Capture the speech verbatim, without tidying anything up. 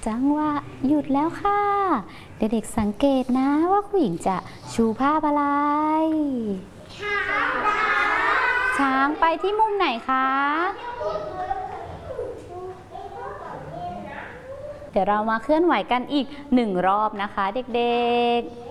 จังหวะหยุดแล้วค่ะเด็กๆสังเกตนะว่าผู้หญิงจะชูภาพอะไรช้างช้างไปที่มุมไหนคะเดี๋ยวเรามาเคลื่อนไหวกันอีกหนึ่งรอบนะคะเด็กๆ